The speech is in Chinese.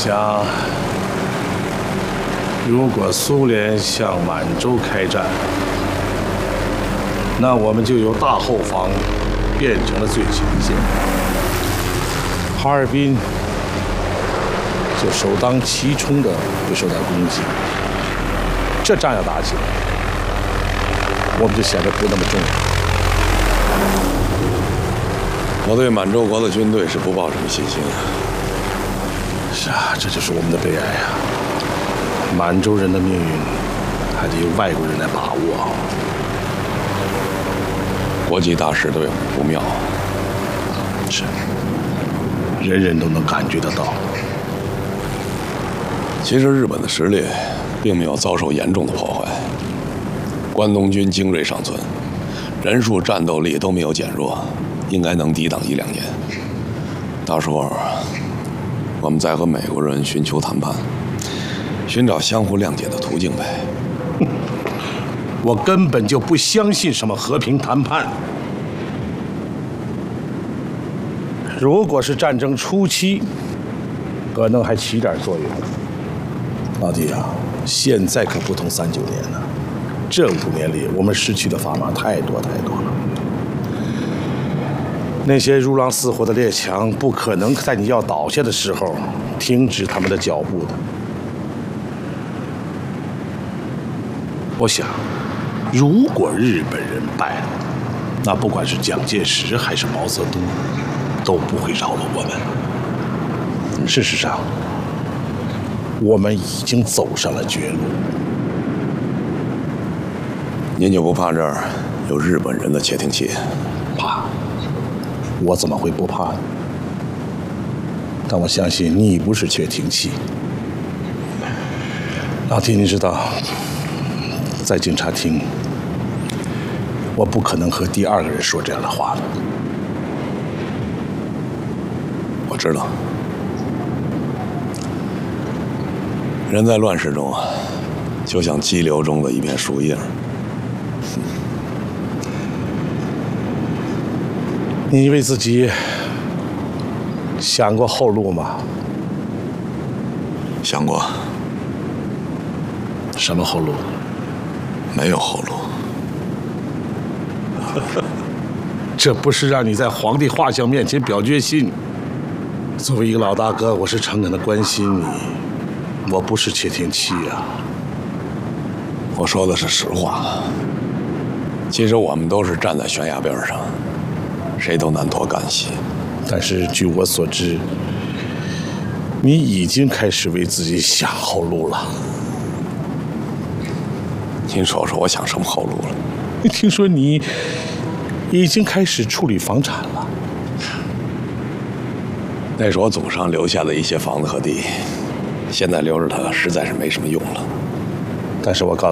想，如果苏联向满洲开战，那我们就由大后方变成了最前线，哈尔滨就首当其冲的会受到攻击。这仗要打起来，我们就显得不那么重要。 我对满洲国的军队是不抱什么信心的。 是啊，这就是我们的悲哀啊！满洲人的命运还得由外国人来把握。 国际大势对我们不妙。 是，人人都能感觉得到。 其实日本的实力并没有遭受严重的破坏，关东军精锐尚存，人数、战斗力都没有减弱，应该能抵挡1、2年。到时候，我们再和美国人寻求谈判，寻找相互谅解的途径呗。 我根本就不相信什么和平谈判。如果是战争初期，可能还起点作用。老弟啊，现在可不同39年了，这5年里我们失去的砝码太多太多了。那些如狼似虎的列强不可能在你要倒下的时候停止他们的脚步的。我想，如果日本人败了，那不管是蒋介石还是毛泽东，都不会饶了我们。事实上，我们已经走上了绝路。 您就不怕这儿有日本人的窃听器？ 怕？我怎么会不怕呢？但我相信你不是窃听器。老弟，你知道，在警察厅，我不可能和第2个人说这样的话的。 我知道，人在乱世中啊，就像激流中的一片树叶。 你为自己想过后路吗？ 想过。 什么后路？ 没有后路。 这不是让你在皇帝画像面前表决心。作为一个老大哥，我是诚恳的关心你，我不是窃听器啊。 我说的是实话。其实我们都是站在悬崖边上，谁都难脱干系。 但是据我所知，你已经开始为自己想后路了。 您说说，我想什么后路了？ 听说你已经开始处理房产了。 那是我祖上留下的一些房子和地，现在留着它实在是没什么用了。 但是我告